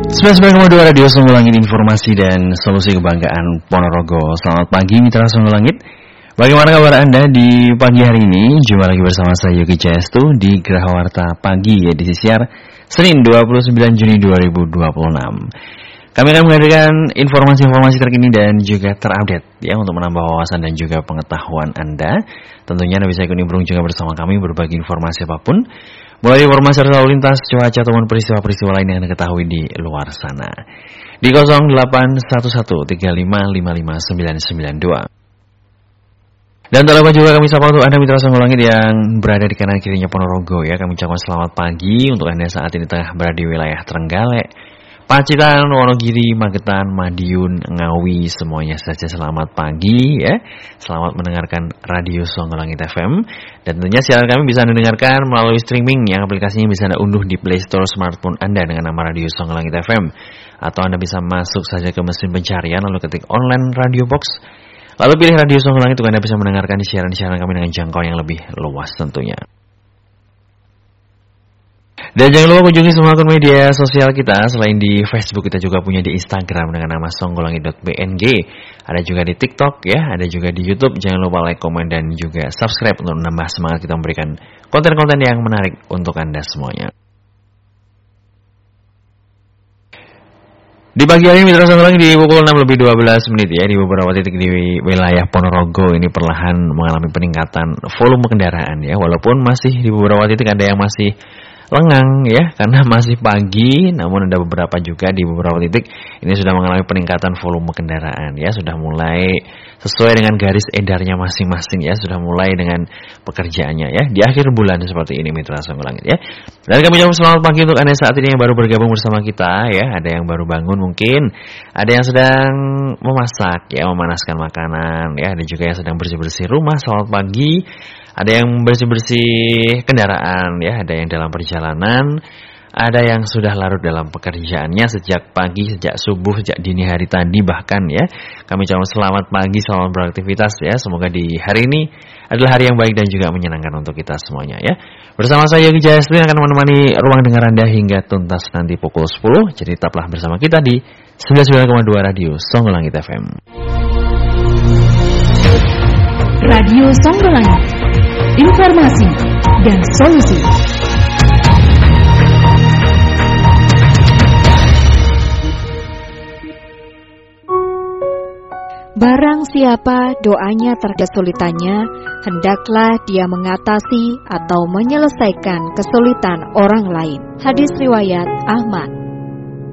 99,2 Radio Songo Langit, informasi dan solusi kebanggaan Ponorogo. Selamat pagi mitra Songo Langit. Bagaimana kabar Anda di pagi hari ini? Jumpa lagi bersama saya Yogi Cestu di Grahawarta Pagi edisi siar Senin 29 Juni 2026. Kami akan menghadirkan informasi-informasi terkini dan juga terupdate ya untuk menambah wawasan dan juga pengetahuan Anda. Tentunya Anda bisa ikut nimbrung juga bersama kami berbagi informasi apapun. Mulai informasi lalu lintas, cuaca ataupun peristiwa-peristiwa lain yang Anda ketahui di luar sana. Di 0811355992. Dan tak lupa juga kami sapa untuk Anda mitra Songo Langit yang berada di kanan kirinya Ponorogo ya. Kami ucapkan selamat pagi untuk Anda saat ini tengah berada di wilayah Trenggalek, Pacitan, Wonogiri, Magetan, Madiun, Ngawi, semuanya saja selamat pagi ya. Selamat mendengarkan Radio Songo Langit FM. Dan tentunya siaran kami bisa Anda dengarkan melalui streaming yang aplikasinya bisa Anda unduh di Play Store smartphone Anda dengan nama Radio Songo Langit FM. Atau Anda bisa masuk saja ke mesin pencarian lalu ketik online Radio Box. Lalu pilih Radio Songo Langit untuk Anda bisa mendengarkan siaran-siaran kami dengan jangkauan yang lebih luas tentunya. Dan jangan lupa kunjungi semua akun media sosial kita. Selain di Facebook, kita juga punya di Instagram dengan nama songgolangit.bng. Ada juga di TikTok ya, ada juga di YouTube. Jangan lupa like, komen, dan juga subscribe untuk menambah semangat kita memberikan konten-konten yang menarik untuk Anda semuanya. Di pagi hari ini mitra Songo Langit di pukul 6:12 ya, di beberapa titik di wilayah Ponorogo ini perlahan mengalami peningkatan volume kendaraan ya, walaupun masih di beberapa titik ada yang masih lengang ya, karena masih pagi, namun ada beberapa juga di beberapa titik ini sudah mengalami peningkatan volume kendaraan ya, sudah mulai sesuai dengan garis edarnya masing-masing ya, sudah mulai dengan pekerjaannya ya, di akhir bulan seperti ini mitra Songo Langit ya. Dan kami ucapkan selamat pagi untuk Anda saat ini yang baru bergabung bersama kita ya, ada yang baru bangun mungkin, ada yang sedang memasak ya, memanaskan makanan ya, ada juga yang sedang bersih-bersih rumah, selamat pagi. Ada yang bersih-bersih kendaraan ya, ada yang dalam perjalanan, ada yang sudah larut dalam pekerjaannya sejak pagi, sejak subuh, sejak dini hari tadi bahkan ya. Kami ucapkan selamat pagi, selamat beraktivitas ya. Semoga di hari ini adalah hari yang baik dan juga menyenangkan untuk kita semuanya ya. Bersama saya Yogi Cestu yang akan menemani ruang dengar Anda hingga tuntas nanti pukul 10. Jadi tetaplah bersama kita di 99,2 Radio Songo Langit FM. Radio Songo Langit, informasi dan solusi. Barang siapa doanya terkesulitannya, hendaklah dia mengatasi atau menyelesaikan kesulitan orang lain. Hadis riwayat Ahmad.